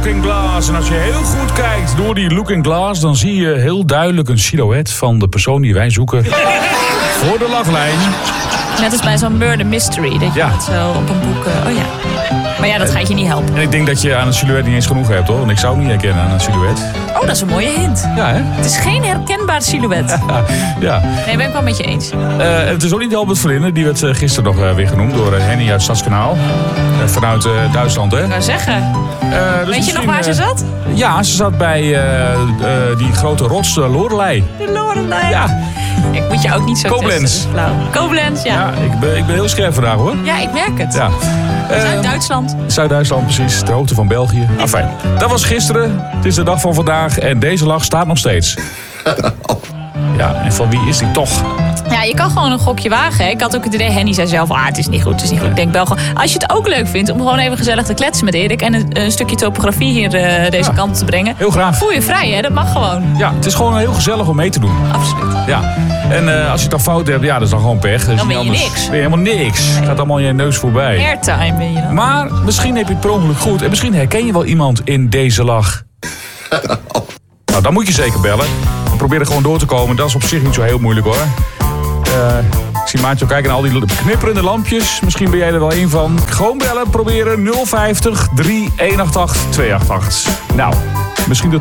Looking Glass. En als je heel goed kijkt door die Looking Glass, dan zie je heel duidelijk een silhouet van de persoon die wij zoeken voor de lachlijn. Net als bij zo'n murder mystery, dat je dat zo op een boek... oh ja. Maar ja, dat gaat je niet helpen. En ik denk dat je aan een silhouet niet eens genoeg hebt, hoor. Want ik zou het niet herkennen aan een silhouet. Oh, dat is een mooie hint. Ja, hè? Het is geen herkenbaar silhouet. Ja. Nee, ben ik wel met je eens. Het is ook niet Albert Verlinde. Die werd gisteren nog weer genoemd door Henny uit Stadskanaal. Vanuit Duitsland, hè? Ik wou zeggen. Dus weet je nog waar ze zat? Ja, ze zat bij die grote rots Lorelei. De Lorelei. Ja. Ik moet je ook niet zo Koblenz. Koblenz, ja. Ja, ik ben heel scherp vandaag, hoor. Ja, ik merk het. Ja. Zuid-Duitsland. Zuid-Duitsland, precies. Ter hoogte van België. Enfin, dat was gisteren. Het is de dag van vandaag. En deze lach staat nog steeds. Ja, en van wie is die toch? Ja, je kan gewoon een gokje wagen. Hè. Ik had ook het idee, Henny zei zelf, het is niet goed, het is niet goed. Ik denk wel gewoon, als je het ook leuk vindt om gewoon even gezellig te kletsen met Erik en een stukje topografie hier deze kant te brengen. Heel graag. Voel je vrij, hè? Dat mag gewoon. Ja, het is gewoon heel gezellig om mee te doen. Absoluut. Ja. En als je het dan fout hebt, ja, dat is dan gewoon pech. Dan ben je niks. Ben je helemaal niks. Het gaat allemaal in je neus voorbij. Airtime ben je dan. Maar misschien heb je het per ongeluk goed. En misschien herken je wel iemand in deze lach. Nou, dan moet je zeker bellen. En probeer er gewoon door te komen. Dat is op zich niet zo heel moeilijk, hoor. Ik zie Maatje kijken naar al die knipperende lampjes. Misschien ben jij er wel een van. Gewoon bellen, proberen 050 3188 288. Nou, misschien doet